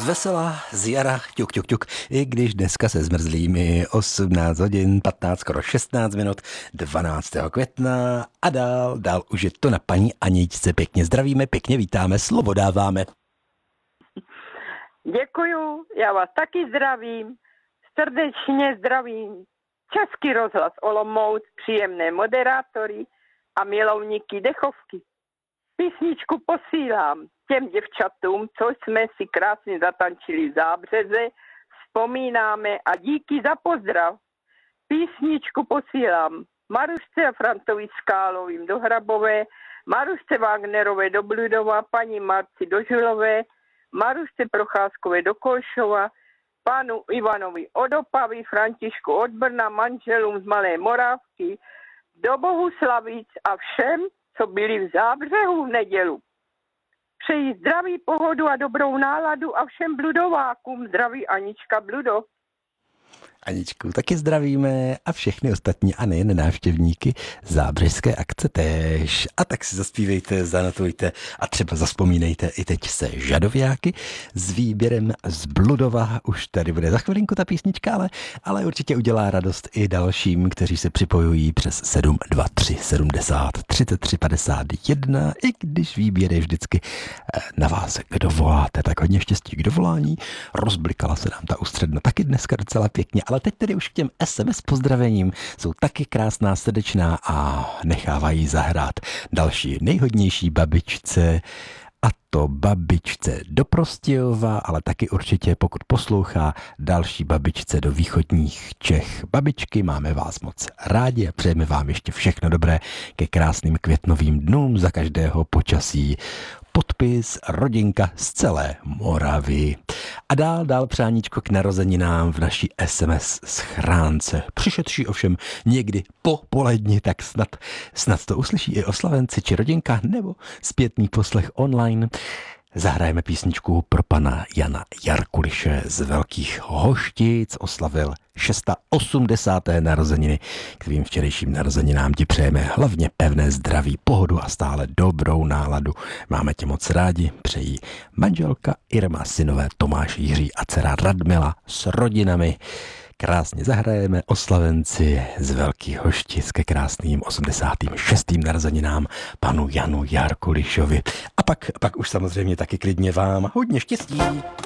Zvesela z jara, ťuk, ťuk, ťuk, i když dneska se zmrzlými 18 hodin, 15, skoro 16 minut, 12. května a dál už je to na paní Aničce. Pěkně zdravíme, pěkně vítáme, slovo dáváme. Děkuju, já vás taky zdravím, srdečně zdravím Český rozhlas Olomouc, příjemné moderátory a milovníky dechovky. Písničku posílám těm děvčatům, co jsme si krásně zatančili v Zábřeze, vzpomínáme a díky za pozdrav. Písničku posílám Marušce a Frantovi Skálovým do Hrabové, Marušce Wagnerové do Bludova, paní Marci do Žilové, Marušce Procházkové do Kolšova, panu Ivanovi od Opavy, Františku od Brna, manželům z Malé Moravky, do Bohuslavic a všem, co byli v Zábřehu v nedělu. Přeji zdraví, pohodu a dobrou náladu a všem bludovákům zdraví Anička Bludo. Aničku taky zdravíme a všechny ostatní a nejen návštěvníky Zábřežské akce též. A tak si zaspívejte, zanotujte a třeba zaspomínejte i teď se Žadovějáky s výběrem z Bludova. Už tady bude za chvilinku ta písnička, ale určitě udělá radost i dalším, kteří se připojují přes 723 70 33 51, i když výběr je vždycky na vás, kdo voláte. Tak hodně štěstí k dovolání. Rozblikala se nám ta ústředna taky dneska docela pěkně, ale teď tedy už k těm SMS pozdravením jsou taky krásná, srdečná a nechávají zahrát další nejhodnější babičce, a to babičce do Prostějova, ale taky určitě, pokud poslouchá, další babičce do východních Čech. Babičky, máme vás moc rádi a přejeme vám ještě všechno dobré ke krásným květnovým dnům za každého počasí. Podpis rodinka z celé Moravy. A dál přáníčko k narozeninám v naší SMS schránce. Přišetří ovšem někdy po poledni, tak snad to uslyší i oslavenci či rodinka, nebo zpětný poslech online. Zahrajeme písničku pro pana Jana Jarkuliše z Velkých Hoštic. Oslavil 680. narozeniny. K tvým včerejším narozeninám ti přejeme hlavně pevné zdraví, pohodu a stále dobrou náladu. Máme tě moc rádi, přejí manželka Irma, synové Tomáš, Jiří a dcera Radmila s rodinami. Krásně zahrajeme oslavenci z Velkých Hoštic ke krásným 86. narozeninám panu Janu Jarkulišovi. A pak už samozřejmě taky klidně vám hodně štěstí.